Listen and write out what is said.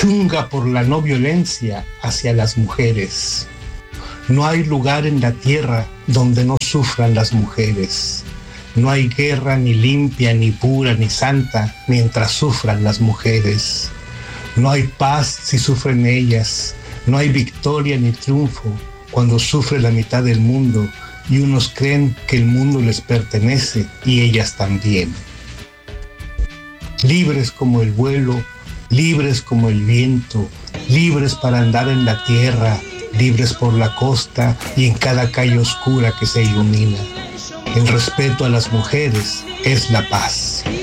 Punga por la no violencia hacia las mujeres. No hay lugar en la tierra donde no sufran las mujeres. No hay guerra ni limpia, ni pura, ni santa mientras sufran las mujeres. No hay paz si sufren ellas. No hay victoria ni triunfo cuando sufre la mitad del mundo y unos creen que el mundo les pertenece y ellas también. Libres como el vuelo, libres como el viento, libres para andar en la tierra, libres por la costa y en cada calle oscura que se ilumina. El respeto a las mujeres es la paz.